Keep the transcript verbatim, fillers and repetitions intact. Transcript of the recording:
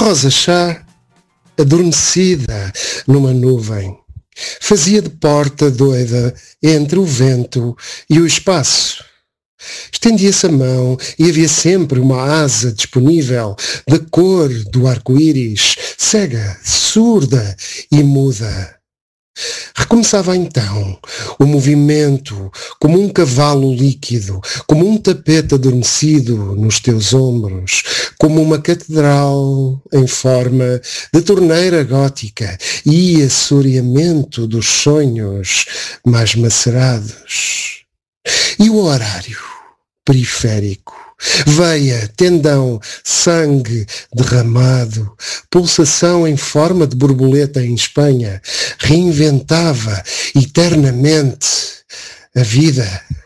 Rosa-chá, adormecida numa nuvem, fazia de porta doida entre o vento e o espaço. Estendia-se a mão e havia sempre uma asa disponível da cor do arco-íris, cega, surda e muda. Recomeçava então o movimento como um cavalo líquido, como um tapete adormecido nos teus ombros, como uma catedral em forma de torneira gótica e assoreamento dos sonhos mais macerados. E o horário periférico, veia, tendão, sangue derramado, pulsação em forma de borboleta em Espanha, reinventava eternamente a vida.